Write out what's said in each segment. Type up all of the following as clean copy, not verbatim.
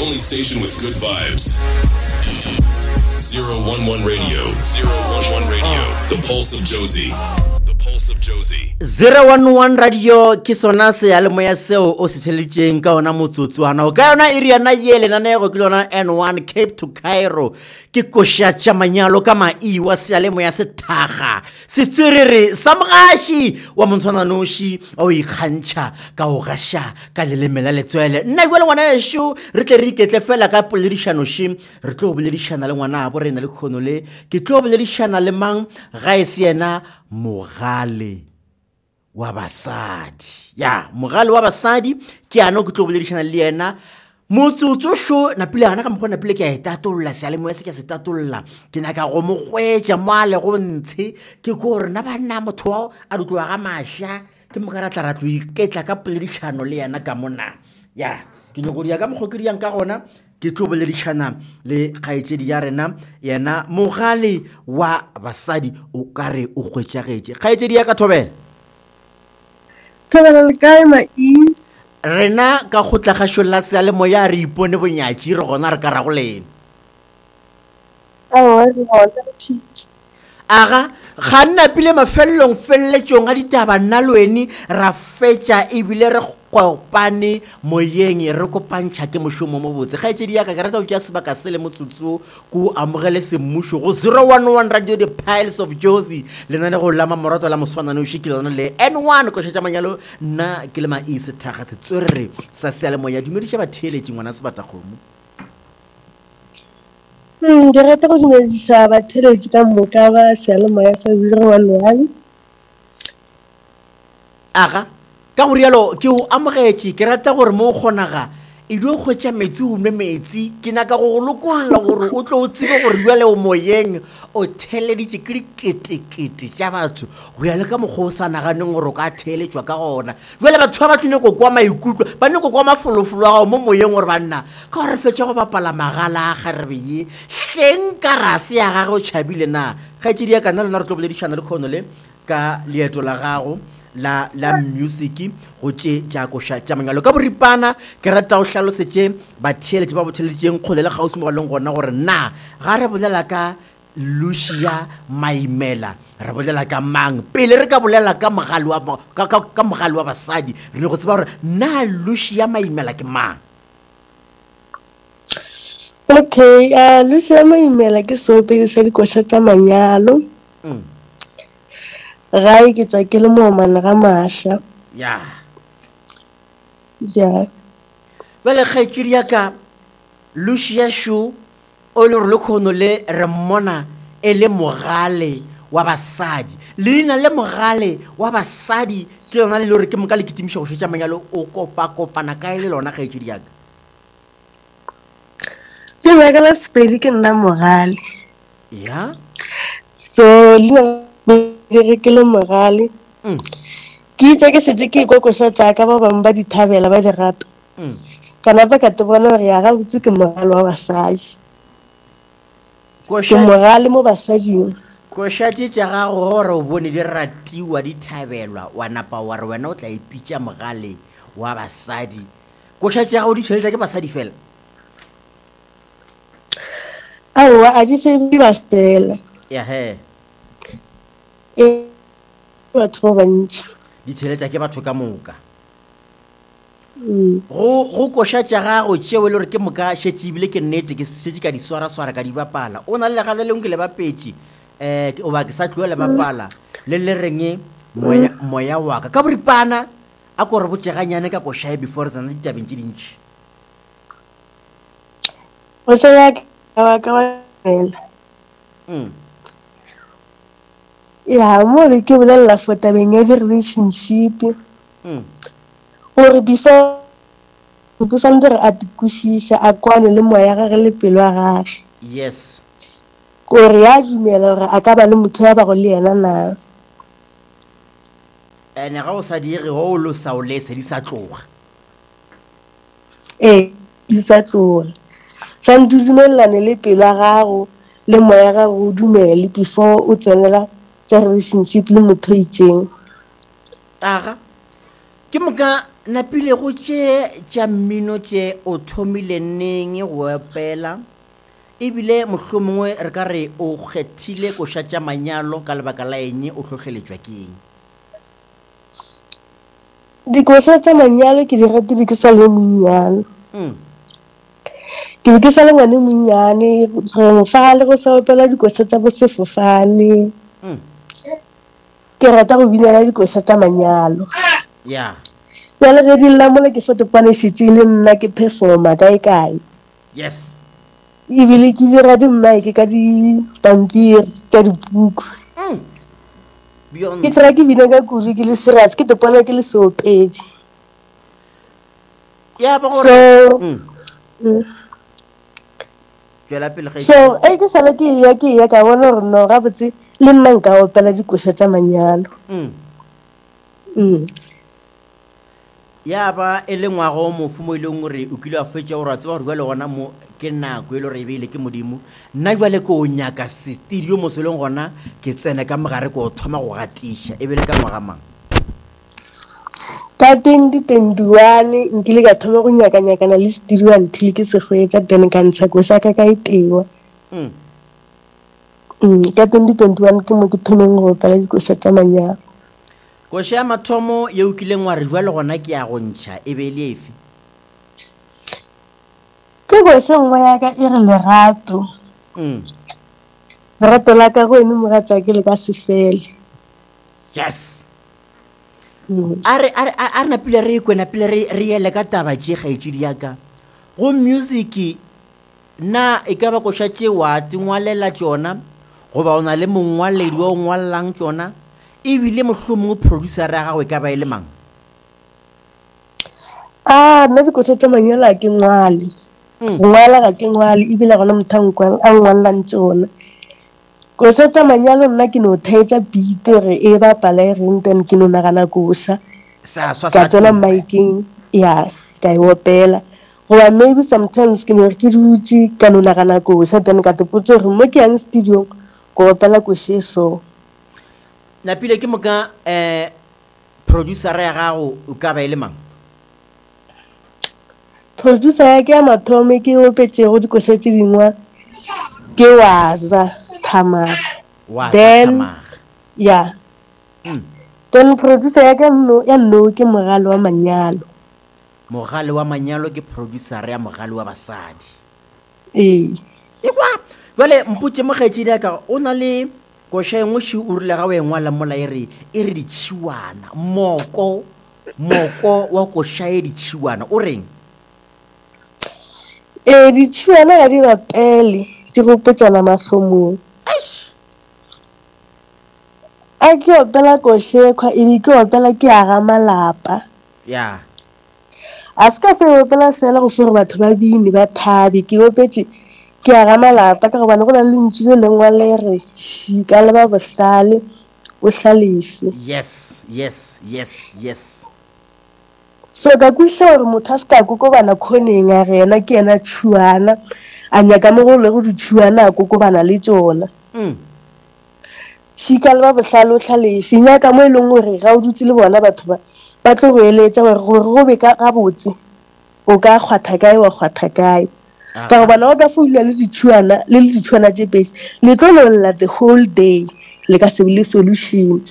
only station with good vibes. 011 Radio. 011 Radio. The Pulse of Josie. The Pulse of Josie. 011 Radio ke sona se ya le moya seo o se tšheletseng ka ona motsotswana o ka yona area na yele na nego ke lona N1 Cape to Cairo ke koša tša manyalo ka maiwa se ya le moya se thaga se tswerere sa mogaši wa montshwananoši o ikgantšha ka go gaša ka leleme la letswele nna jwale ngwana ešo re tle re iketle fela ka poledišanoši re tlo go boledišana le ngwana bo rena le kgono le ke tlo go boledišana le mang ga e se yena mogale wa basadi ya mogale wa basadi ke ano ke tlo boledišana le yena motsotso sho na pile ana ka mokgona pile ke a etatolla se ale mo se ke se tatolla ke naka go mogwetša moale go ntshe ke go re na bana motho a dutloa ga masha ke mokaratla ra tlo iketla ka poledišano le yena ka mona ya ke no go dia ka mogokedi yang ka gona ke tlo boledišana le kgaetšedi ya rena yena mogale wa basadi o kare o gwetšagetše kgaetšedi ya ka thobela thobela le kae mai rena ka go tla gašo la se le moya re ipone bonyatši re gona re ka ra go lena aga ga nna pile mafelelong felletšong a ditaba nna lweni ra fetša ebile re kopane moyeng re kopantšha ke mošomo mo botse kgaetšedi ya ka ke rata go tšea sebaka se le motsotso ko amogele semmušo go 011 Radio the Pulse of Josie lenane go lama morato la moswananoši ke lona le N1 košetša manyalo nna ke le maise thaga se tswerere sa se le moya dumediša batheeletši ngwana se batakgomo ke rata go dumedisa batheeletši ka moka ba sealemoya sa 011 aga ka go rialo ke o amogetše ke rata gore mo o kgonaga e dio kgwetša metsi o nwe metsi ke naka go lokolola gore o tlo o tsebe gore bjale o moyeng o theeleditše ke diketekete tša batho go ya le ka mokgwa o sa naganeng gore o ka theeletšwa ka gona bjale batho ba batlo nyako kwa maikutlo ba nyako kwa mafolofolo a gago mo moyeng gore banna ka gore fetša go bapala magala a kgarebe ye hleng ka rase ya gage o tšhabile na kgaetšedi ya ka nna lena re tlo boledišana le kgono le ka leeto la gago la music go tša koša tša manyalo ka boripana ke rata go hlalosetše batheeletše ba botheeletšeng kgole le kgausi mo galeng gona gore na ga re bolela ka Lucia Maimela re bolela ka mang pele re ka bolela ka mogale wa basadi re ne go tseba gore na Lucia Maimela ke mang okay Lucia Maimela ke seopedi sa dikoša tša manyalo gae ke tswa ke le moomane ga mašwa ya bale kgaetšedi ya ka Lucia Shu o le gore le kgono le re mmona e le mogale wa basadi leina le mogale wa basadi ke lona le gore ke moka le kitimiša go šetša manyalo o kopana kae le lona kgaetšedi ya ka ke baka la sepedi ke nna mogale ya so le ke le mogale ke itse ke setse ke kokoša tsaka ba bangwe ba dithabela ba di rata ka napa ka te bona gore ya gabotse ke mogale wa basadi ke mogale mo basading košatše tša gago gore o bone di ratiwa di thabelwa wa napa wa re wena o tla ipitša mogale wa basadi košatše gago di tšheletša ke basadi fela aowa a di febi ba fela yahe batho ba bantši di tšheletša ke batho ka moka go koša tša gago tšeo le gore ke moka šetše ebile ke nnete ke šetše ka di swara ka di bapala o na le legale lengwe ke le bapetše o ba ke sa tloa le bapala le le reng moya wa ka boripana a ko re botšeganyane ka koša e before re tsana ditabeng tše dintši o se ya ka ba fela ya mo le ke bolela for tabeng ya relationship gore before go santse re a dikušiša a kwane le moya gage le pelo a gage yes gore ya dumela gore a ka ba le motho ya ba go le yena na ene ga o sa dire go lo sa o lese di sa tloga di sa tloga santse dumelane le pelo a gago le moya gago o dumele before o tsenela relationship le motho itseng aga ke moka napile go tša mmino tše o thomile neng go opela ebile mohlomongwe re ka re o kgethile koša tša manyalo ka lebaka la eng o hlohleletšwa ke eng? Dikoša tša manyalo ke di ratile ke sa le monnyane. Ke be ke sa le ngwane monnyane re mofagale go sa opela dikoša tša bosefofane. Ke rata go binela dikoša tša manyalo. Ya Jale ge di lla mola ke fotopanešitše le nna ke performa kae. yes Ebile ke dira di-mic ka dipampiri tša dibuku. Ke tla ke bina ka kudu ke le serious ke topana ke le seopedi. ya ba So tšwela pele ge ke sala ke ya ka bona gore no gabotse le nna nka opela dikoša tša manyalo. ya ba e le ngwago mofu mo e leng gore o kile a fetša gore a tseba gore jale gona mo ke nako e le gore e beile ke modimo nna jale ke o nyaka studio mo se leng gona ke tsene ka mogare ke o thoma go gatiša e bele ka ngwaga mang? Ka 2021 nkile ka thoma go nyakanyakana le studio until ke se hwetša then ka ntsha koša ka itewa. Ka 2021 ke mo ke thomeng go opela dikoša tša manyalo. koša ya mathomo ye o kileng wa re jwale gona ke ya go ntšha e be le efe? Ke koša nngwe ya ka e re lerato. Lerato la ka go ene mogatšake le ka sefele. Yes a re napile re ikwena pele re yele ka taba tše kgaetšedi yaka go music na e ka ba koša tše wa ti ngwalela tšona goba o na le mongwaledi wa o ngwalelang tšona ebile mohlomongwe producer ya gagwe ka ba e le mang? Nna dikoša tša manyalo a ke ngwale. Go ngwala ga ke ngwale ebile gona motho a ngwalelang tšona. Koša tša manyalo nna ke no thaetša beat gore e bapala e reng then ke no nagana koša ka tsena micing ya ka e opela goba maybe sometimes ke no re ke dutse ka no nagana koša then ka tepotse gore mo ke yang studiong ko opela koša e so. Napile ke moka producer ya gago o ka ba e le mang? Producer ya ke ya mathomo ke opetšego dikoša tše dingwe ke Waza Thamara. Then then producer ya ka ya nno ke Mogale wa Manyalo. Mogale wa Manyalo ke producer ya Mogale wa Basadi. Ekwa jwale mpotše mokgetšedi ya ka o na le koša engwe še o rile ga o engwala mola e re ditšhiwana moko wa koša e ditšhiwana o reng? Ditšhiwana ga di bapele di gopetsana mahlomong. A ke opela koša ekwa ebe ke opela ke aga malapa. A se ka fe opela fela go fe gore batho ba bine ba thabe ke opetse ke aga malapa ka gobane go na le ntši le lengwe le re šika le ba bohlale o hlalefe. Yes So ka kwiša gore motho a se ka kokobana khoneng a rena ke yena tšhuana a nyaka mo go le go ditšhuana a kokobana le tšona. Šika le ba bohlale o hlalefe nyaka mo e leng gore ga o dutse le bona batho ba tlo go eletša gore go be ka gabotse o ka kgwatha kae wa kgwatha kae ka gobana o ka foila le ditšhuana tše pedi le tlo lolla the whole day le ka se le solution.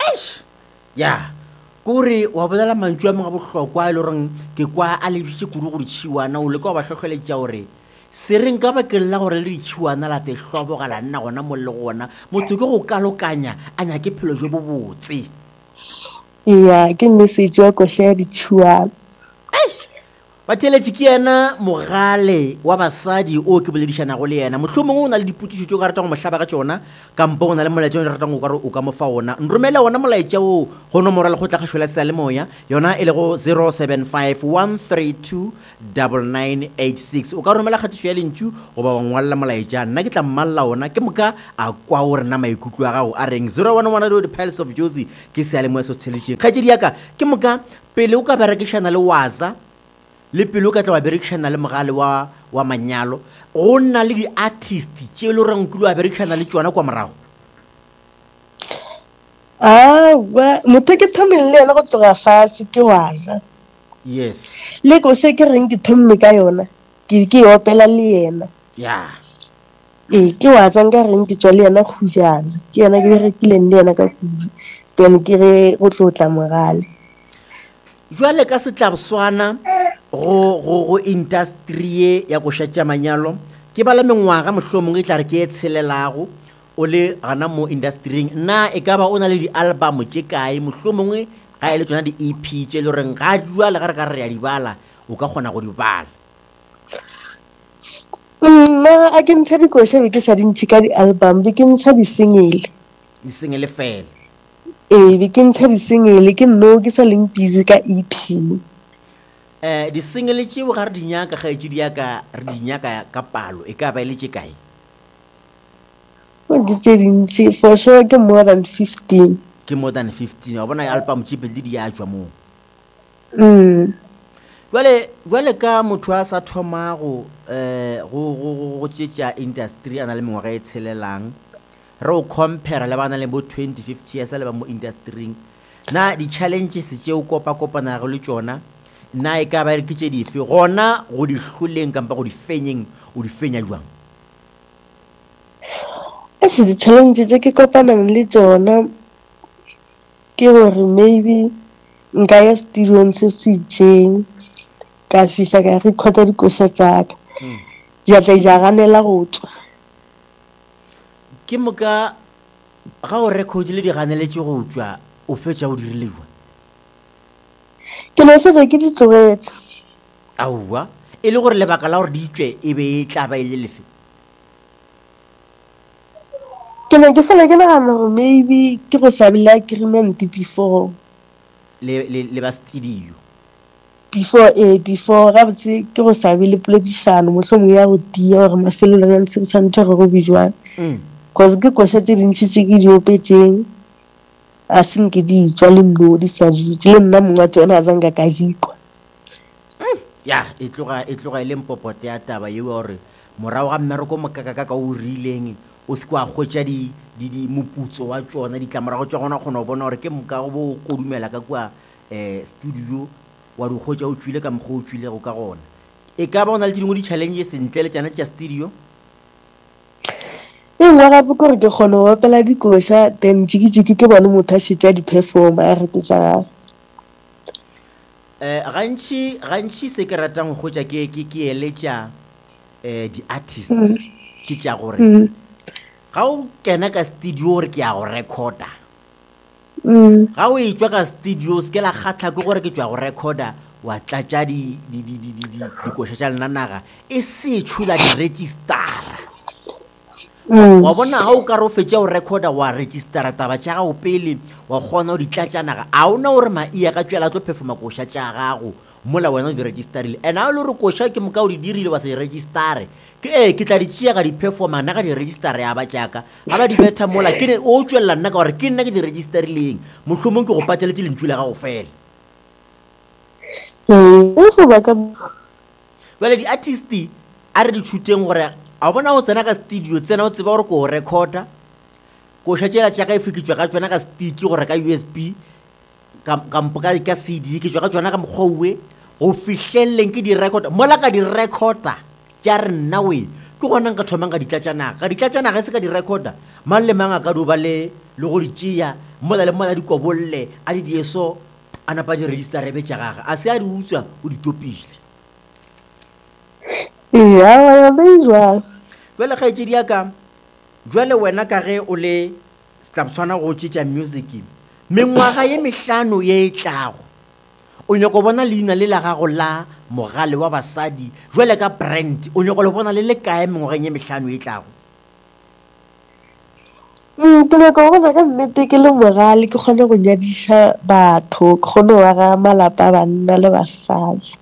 kore wa bolela mantšu a mongwe a bohlokwa e le goreng ke kwa a lebitše kudu go ditšhiwana o le ka ba hlohleletša gore se re nka bakeng la gore le ditšhiwana la te hloboga la nna gona mo le gona motho ke go kalokanya a nyake phelo jo bo botse. Ke message wa koša ya ditšhiwana. Batheletši ke yena Mogale wa Basadi o ke boledišanago le yena mohlomongwe o na le dipotšišo tšeo ka ratang go mohlaba ka tšona kampo o na le molaetša o ratang go ka re o ka mo fa ona nromele ona molaetša o go nomoro le go tla kgašola seyalemoya yona e le go 0751329986 o ka romela kgatišo ya lentšu goba wa ngwalela molaetša nna ke tla mmalela ona ke moka a kwa o rena maikutlo a gago a reng 011 Piles of Josie ke seyalemoya se se theletšeng kgaetšedi yaka ke moka pele o ka berekišana le Waza le pelo ka tla wa berekishana le Mogale wa Manyalo go nna le di-artist tše le goreng kile wa berekishana le tšona kwa morago? Motho ke thomile le ena go tloga fase ke Waza. yes le ko se ke reng ke thomme ka yona ke opela le yena yeah ke wa tsang ka reng ke tswa le yena khujana ke yena ke rekileng le yena ka kudi then ke re go tlotla mogale jwale ka setlaboswana go industry ya go shatša manyalo ke bala mengwaga mohlomong e tla re ke e tshelelago o le gana mo industrying na e ka ba o na le di-album tše kae mohlomongwe ga e le tsona di-EP tše le goreng ga jwale ga re ka re ya di bala o ka kgona go di bala nna a ke ntsha dikoša be ke sa dintšhi ka di-album be ke ntsha di-single disengele fela be ke ntsha di-single ke nno ke sa leng busy ka EP disengele tšeo ga re di nyaka gaetše di yaka re di nyaka ka palo e ka ba e le tše kae ke tse dintšhi for sure ke more than 15 ke more than 15 wa bona album tše pedi di a tšwa moo jwale ka motho a sa thoma go tšetša industry a na le mengwaga e tshelelang re o compare le bana le bo 20-50 years le ba mo industrying na di-challenges tšeo kopanago le tšona na e ka ba re ke tše dife gona go di hloleng kampa go di fenyeng o di fenya jwang di-challenge tse ke kopanang le tsona ke gore maybe nka ya studiong se se itseng ka fisa ka recorda dikoša tsaka ja tla ja ganela go tswa ke moka ga o record le di ganeletše go tswa o fetša o dirile jwa ke no fetša ke di tlogetse aowa e le gore lebaka la gore di tswe e be e tla ba e le lefe ke ne ke fela ke nagana gore maybe ke go sabile agreement before le ba studio before ga botse ke go sabile poledišano mohlomong ya go tia gore mafelelong a ntse go santse gore go bijwang cause ke koša tse dintšhi tse ke di opetseng a senke di tswa le mno di sa dutse le nna mongwe wa tsona a zanka ka dikwa ya e tloga e le mpopote ya taba yeo gore morago ga mmereko mokakaka o rileng o se kwa hwetša moputso wa tsona ditlamorago tša gona kgona go bona gore ke moka go bo kodumela ka kua studio wa di hwetša o tswile ka mokgwa o tswilego ka gona e ka ba go na le dingwe di-challenges ntle le tšana tša studio e nngwe gape kore ke kgone go opela dikoša then jikijiki ke bone motho a šetša di-performa a re ke tša gantši se ke ratang go hwetša ke eletša di-artist ke tša gore ga o kena ka studio gore ke ya go recorda ga o e tswa ka studio se ke la kgatlha ke gore ke tswa go recorda wa tlatša dikoša tša lenanaga e se tšhula di-registara wa bona ga o ka re o fetša go recorda wa registera taba tša gago pele wa kgona go di tlatšanaga a ona gore maia ka tšwela tlo performa koša tša gago mola wena o di registerile and a o le gore koša ke moka o di dirile wa se registare ke tla di tšea ka di-performa nna ka di-registare ya ba tšaka ga ba di betha mola o tšwelela nna ka gore ke nna ke di registerileng mohlomong ke go pateletse lentswi le gago fela jale di-artist a re di thuteng gore a bona o tsena ka studio tsena o tseba gore ko go recorda koša tšela tšaka e feketswa ka tswana ka stick gore ka USB kampo ka CD ke tswa ka tswana ka mokgwaue go fihlelleng ke di-recorda mola ka di-recorda tša re nna we ke gona nka thomang ka ditlatšanaga e se ka di-recorda mang le mang a ka doba le go di tšea mola le mola di kobolle a di dieso a napa di registare be tša gage a se a di utswa o di topile jwale kgaetšedi yaka jwale wena ka ge o le setlaboswana go tšetša music mengwaga ye mehlano ye e tlago o nyako bona leina le la gago la mogale wa basadi jwale ka brand o nyako le bona le kae mengwageng ye mehlano ye e tlago ke nyako bona ka nnete ke le mogale ke kgone go nyadiša batho ke kgone go aga malapa a banna le basadi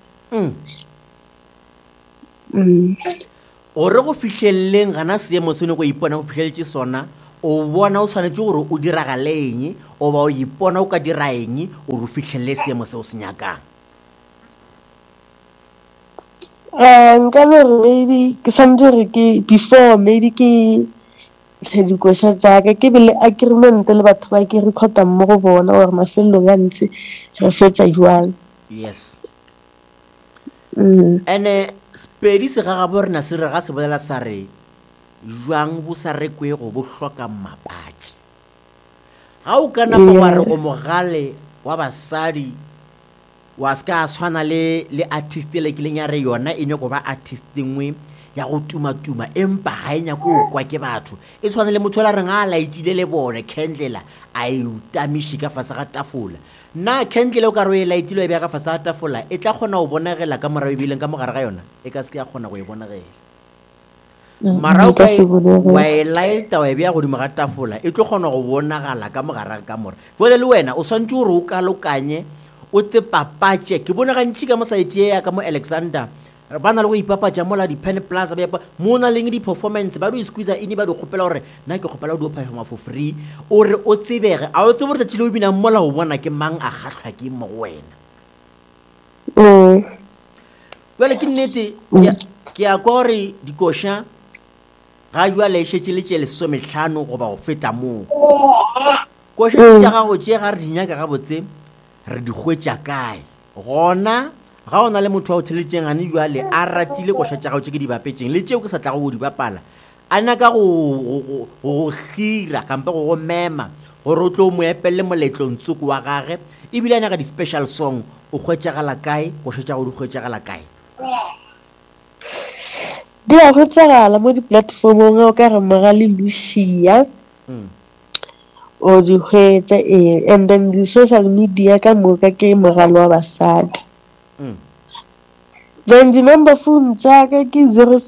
gore go fihlelleng gana seemo sone go ipona go fihleletse sona o bona o tshwanetse gore o diragaleng o ba o ipona o ka dira eng o re fihlelle seemo se o se nyakang nka le gore maybe ke santse gore ke before maybe ke dikoša tsaka ke be le agreement le batho ba ke recordang mo go bona gore mafelelong a ntse re fetša jwang yes ene Sepedi se gagabo rena se re ga se bolela sa re jwang bo sa rekwe go bo hloka mapatši ga o ka napa wa re o mogale wa basadi wa ska tshwana le artist le ke leng ya re yona e nyako ba artist ngwe ya go tuma empa ga enya go kwa ke batho e tshwana le motho la re nga laitile le bone candle a utamishi ka fasa ga tafola na candle o ka re e laitile e be ka fasa ga tafola e tla kgona go bonagela ka morabe bileng ka mogare ga yona e ka se ke ya kgona go e bonagela mara o ka wa e laita wa e bea godimo ga tafola e tlo kgona go bonagala ka mogare ka mora jwale le wena o swantse gore o kalokanye o te papatše ke bona gantši ka mo site ya ka mo Alexander ba na le go ipapatša mola di-Pen Plaza mo na leng di-performance ba do squeeza ini ba di kgopela gore na ke kgopela o di o performa for free o re o tsebege a o tsebe gore tšatši le o binang mola go bona ke mang a kgahlwa ke mo go wena jale ke nnete ke ya kwa gore dikoša ga jwa le šetše le tše lesomehlano goba go feta moo koša tša gago tše ga re dinyaka gabotse re di hwetša kae gona ga o na le motho wa o theletšeng gane jwale a ratile koša tša gago tše ke di bapetšeng le tšeo ke sa tlago go di bapala a nyaka go gira kampe go mema gore o tlo mo epelele moletlontsoko wa gage ebile a nyaka di-special song o hwetšagala kae koša tša go di hwetšagala kae di a hwetšagala mo di-platformong o ka re Mogale Lucia o di hwetša and then di-social media ka moka ke Mogale wa basadi then the number phone tsaka ke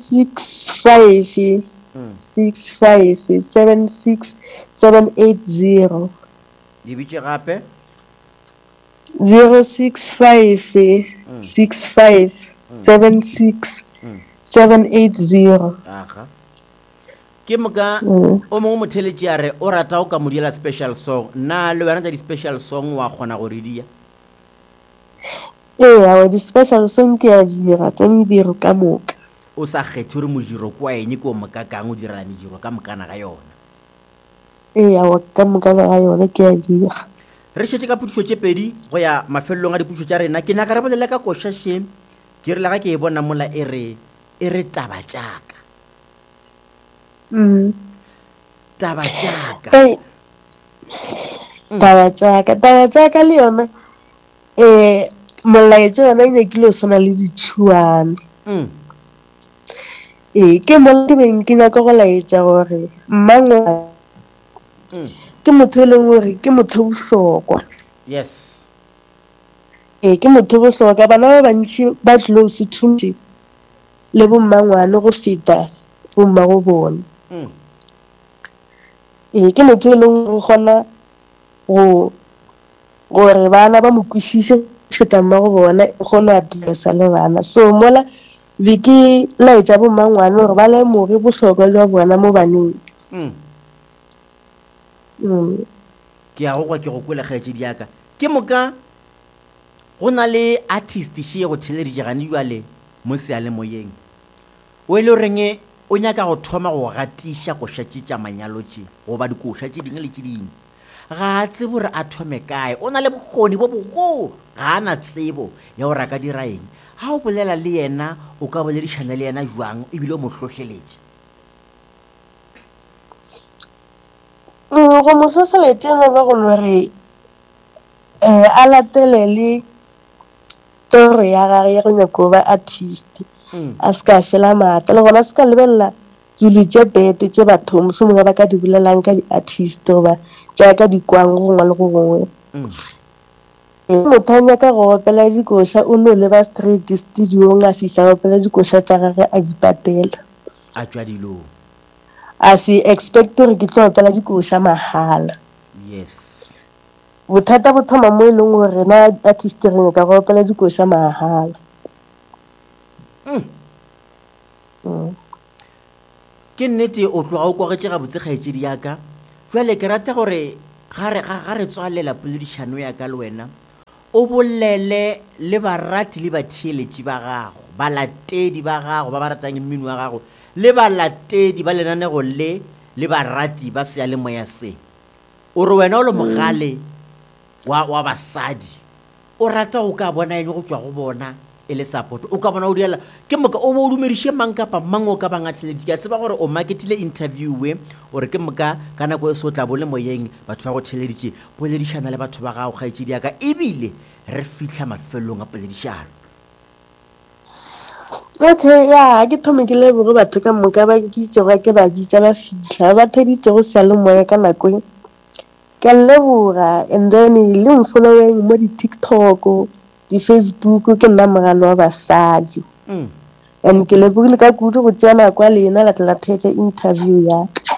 065 65 76 780 di bitše gape 065 65 76 780 aga ke moka o mongwe motheletši a re o rata o ka mo diela special song na le wena tša di-special song wa kgona go re dia wa di-special song ke a dira tša mediro ka moka o sa kgethe gore modiro kwa ene ke o mokakang o direla mediro ka mokana ga yona wa ka moka ga yona ke a dira re šetše ka pudišo tše pedi go ya mafelelong a dipušo tša rena ke nyaka re bolela ka košaše ke rile ga ke e bona mola e re taba tšaka taba tšaka le yona molaetša yona e nyakile o swana le ditšhuana ke mola ke beng ke nyaka go laetša gore mmangwa ke motho e leng gore ke motho bohlokwa yes ke motho bohlokwa bana ba bantši ba tlile go se thuntše le bommangwane go feta bomma go bone ke motho e leng go kgona gore bana ba mo kwešiše feta mma go bona e kgona a dirisa le bana so mola be ke laetša bommangwane gore ba lemoge bohlokwa jwa bona mo baneng ke ya go kwa ke go kwele kgaetšedi yaka ke moka go na le artist šee go theleditše gane jwale mo sealemoyeng o e le goreng o nyaka go thoma go gatiša košatše tša manyalo tše goba dikoša tše dingwe le tše dingwe ga a tsebe gore a thome kae o na le bokgoni bo bogolo ga a na tsebo ya gore a ka dira eng ga o bolela le yena o ka boledišana le yena jwang ebile o mo hlohleletše go mo hlohleletšela ba go lore a latelele toro ya gage ya go nyako ba artist a se ka fela maata le gona a se ka lebelela dilo tše bete tše batho mohlomongwe ba ka di bolelang ka di-artist goba jaaka dikwang go ngwe le go gongwe motho a nyaka go opela dikoša o no le ba street studiong a fitlha go opela dikoša tša gage a di patela a tšwa dilong a se expect gore ke tlo opela dikoša mahala yes bothata bo thoma mo e leng gore na artist re nyaka go opela dikoša mahala ke nnete o tloga o kwagetše gabotse kgaetšedi yaka jwale ke rata gore ga re tswalela poledišano yaka le wena o bolele le barati le batheeletši ba gago balatedi ba gago ba ba ratang mmino wa gago le balatedi ba lenanego le barati ba sealemoya se o re wena o le mogale wa basadi o rata go ka bona eng go tšwa go bona e le support o ka bona o diela ke moka o bo dumediše mang kapa mang o ka bangatlheledi ke a tseba gore o marketile interviewe ore ke moka ka nako e se o tla bo le moyeng batho ba go theleditše poledišana le batho ba gago kgaetšedi yaka ebile re fitlha mafelong a poledišano. Okay, ya ke thome ke leboge batho ka moka ba ke itsego ke ba bitsa ba fitlha ba theditšego seyalemoya ka nako ke leboga and then le mfollowing mo di-TikTok di-Facebook ke nna mogala wa basadi and ke lebogile ka kudu go tsena kwa lena la tla thetse interview yaka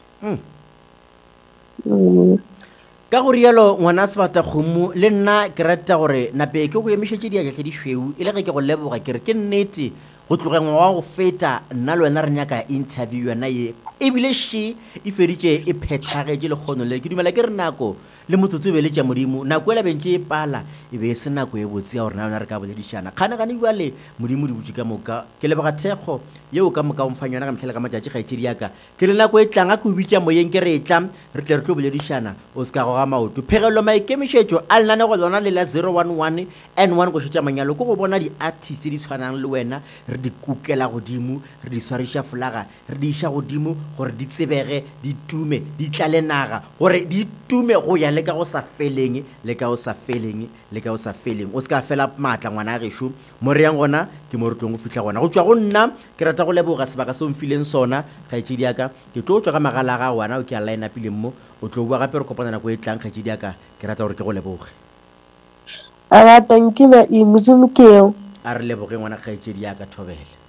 ka go rialo ngwana sebata kgomo le nna ke rata gore nape ke go emišetse diatla tse di šweu e le ge ke go leboga ke re ke nnete go tlogeng wa go feta nna le wena re nyaka interview yona ye ebile she e feditše e phethagetse le kgono le ke dumela ke re nako le motsotso be le tša modimo nako e la bentše e pala e be se nako e botse ya gore na yona re ka boledišana kganegane bjale modimo di botse ka moka ke leboga thekgo yeo ka moka o mfang yona ka metlhela ka matšatši kgaetšedi yaka ke le nako e tlang a ke o bitša moyeng ke re tla re tle re tlo boledišana o se ka goga maoto phegelelo maikemišetšo a lenanego lona le la 011 N1 go šetša manyalo ke go bona di-artist di tshwanang le wena re di kukela godimo re di swariša flaga re di iša godimo gore di tsebege di tume di tlale naga gore di tume go ya le ka go sa feleng le ka go sa feleng le ka go sa feleng o se ka fela maatla ngwana a gešo mo re yang gona ke mo re tlong go fitlha gona go tšwa go nna ke rata go leboga sebaka se o mfileng sona kgaetšedi yaka ke tlo tšwa ka magala ga wana o ke a line upileng mo o tlo bua gape re kopana nako e tlang kgaetšedi yaka ke rata gore ke go leboge a rata nke ba imodimo keo a re leboge ngwana kgaetšedi yaka thobele